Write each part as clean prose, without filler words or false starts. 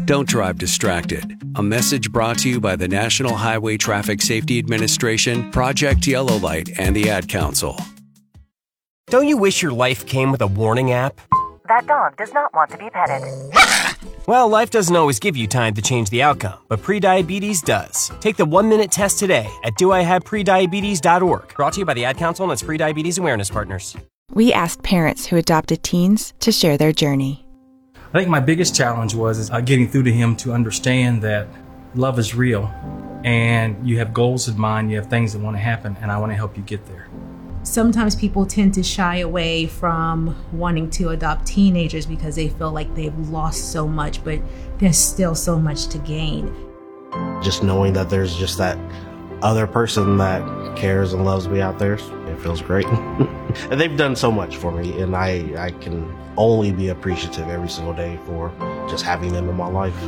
Don't drive distracted. A message brought to you by the National Highway Traffic Safety Administration, Project Yellow Light, and the Ad Council. Don't you wish your life came with a warning app? That dog does not want to be petted. Well, life doesn't always give you time to change the outcome, but prediabetes does. Take the 1-minute test today at doihaveprediabetes.org. Brought to you by the Ad Council and its Prediabetes Awareness Partners. We asked parents who adopted teens to share their journey. I think my biggest challenge was getting through to him to understand that love is real and you have goals in mind, you have things that want to happen, and I want to help you get there. Sometimes people tend to shy away from wanting to adopt teenagers because they feel like they've lost so much, but there's still so much to gain. Just knowing that there's just that other person that cares and loves me out there, it feels great. And they've done so much for me, and I can only be appreciative every single day for just having them in my life.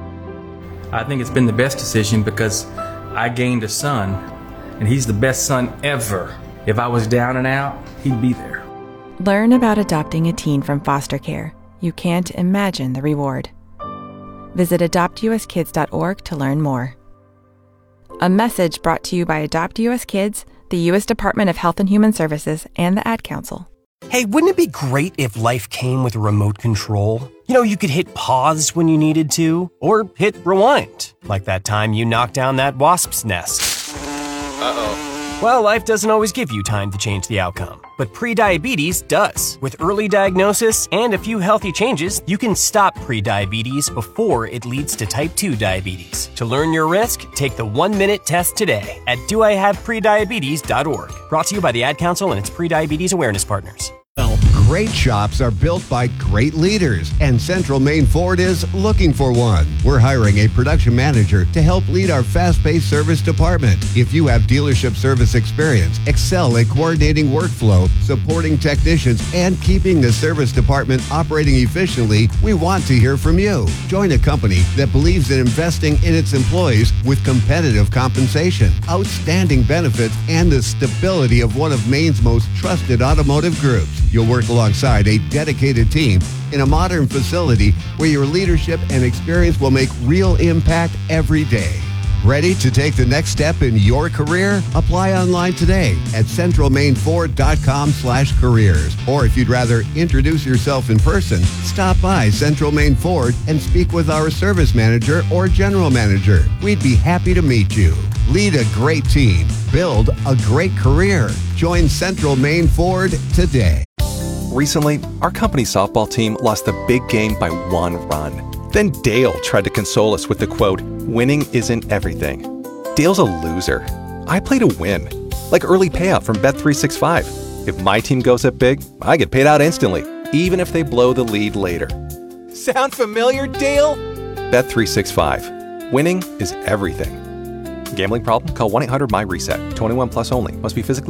I think it's been the best decision because I gained a son, and he's the best son ever. If I was down and out, he'd be there. Learn about adopting a teen from foster care. You can't imagine the reward. Visit adoptuskids.org to learn more. A message brought to you by Adopt US Kids, the U.S. Department of Health and Human Services, and the Ad Council. Hey, wouldn't it be great if life came with a remote control? You know, you could hit pause when you needed to, or hit rewind, like that time you knocked down that wasp's nest. Uh-oh. Well, life doesn't always give you time to change the outcome, but prediabetes does. With early diagnosis and a few healthy changes, you can stop prediabetes before it leads to type 2 diabetes. To learn your risk, take the 1-minute test today at doihaveprediabetes.org. Brought to you by the Ad Council and its Prediabetes Awareness Partners. Great shops are built by great leaders, and Central Maine Ford is looking for one. We're hiring a production manager to help lead our fast-paced service department. If you have dealership service experience, excel at coordinating workflow, supporting technicians, and keeping the service department operating efficiently, we want to hear from you. Join a company that believes in investing in its employees with competitive compensation, outstanding benefits, and the stability of one of Maine's most trusted automotive groups. You'll work alongside a dedicated team in a modern facility where your leadership and experience will make real impact every day. Ready to take the next step in your career? Apply online today at centralmaineford.com/careers. Or if you'd rather introduce yourself in person, stop by Central Maine Ford and speak with our service manager or general manager. We'd be happy to meet you. Lead a great team. Build a great career. Join Central Maine Ford today. Recently, our company softball team lost the big game by 1 run. Then Dale tried to console us with the quote, "Winning isn't everything." Dale's a loser. I play to win. Like early payout from Bet365. If my team goes up big, I get paid out instantly, even if they blow the lead later. Sound familiar, Dale? Bet365. Winning is everything. Gambling problem? Call 1-800-MY-RESET. 21 plus only. Must be physically